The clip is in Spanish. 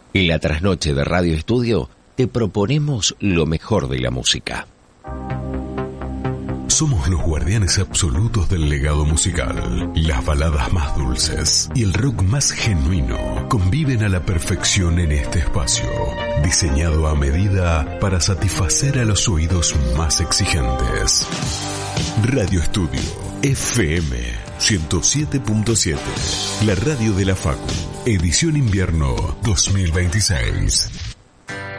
En la trasnoche de Radio Estudio te proponemos lo mejor de la música. Somos los guardianes absolutos del legado musical. Las baladas más dulces y el rock más genuino conviven a la perfección en este espacio, diseñado a medida para satisfacer a los oídos más exigentes. Radio Estudio FM 107.7, la radio de la Facu, edición invierno 2026.